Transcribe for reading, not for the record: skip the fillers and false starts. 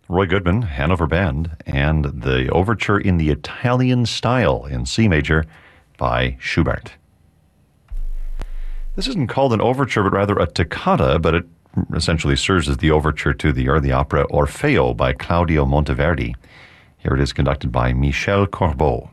Roy Goodman, Hanover Band, and the overture in the Italian style in C major by Schubert. This isn't called an overture, but rather a toccata, but it essentially serves as the overture to the opera Orfeo by Claudio Monteverdi. Here it is conducted by Michel Corbeau.